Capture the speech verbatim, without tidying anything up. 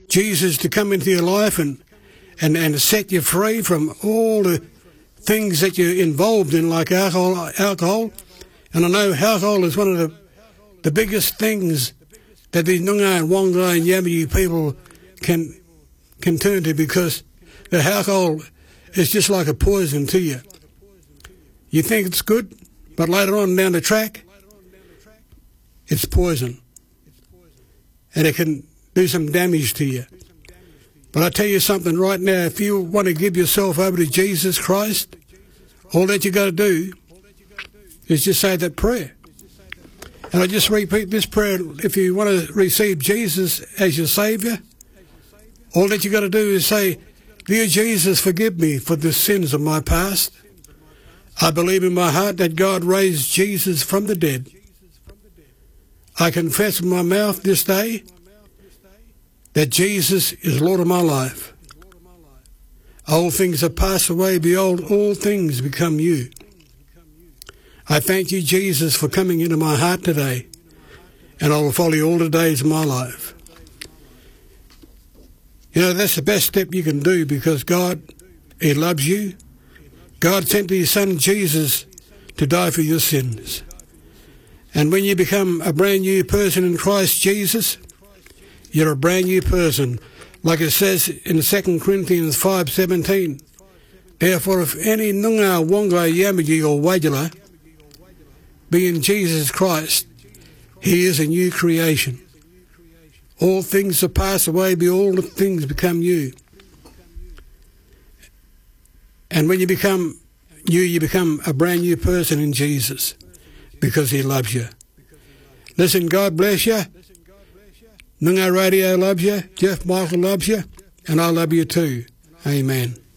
Jesus to come into your life and, and, and set you free from all the things that you're involved in, like alcohol. alcohol. And I know alcohol is one of the, the biggest things that these Noongar and Wongai and Yamaji people can can turn to, because the alcohol is just like a poison to you. You think it's good, but later on down the track, it's poison. And it can do some damage to you. But I tell you something right now, if you want to give yourself over to Jesus Christ, all that you got to do is just say that prayer. And I just repeat this prayer. If you want to receive Jesus as your Saviour, all that you got to do is say, "Dear Jesus, forgive me for the sins of my past. I believe in my heart that God raised Jesus from the dead. I confess with my mouth this day that Jesus is Lord of my life. Old things have passed away, behold, all things become new. I thank you, Jesus, for coming into my heart today, and I will follow you all the days of my life." You know, that's the best step you can do, because God, He loves you. God sent His Son Jesus to die for your sins. And when you become a brand new person in Christ Jesus, you're a brand new person. Like it says in Second Corinthians five seventeen, "Therefore, if any Noongar, Wongai, Yamaji or Wadjala be in Jesus Christ, he is a new creation. All things have passed away, behold, all things become new." And when you become new, you become a brand new person in Jesus, because He loves you. Listen, God bless you. Noongar Radio loves you. Jeff Michael loves you. And I love you too. Amen.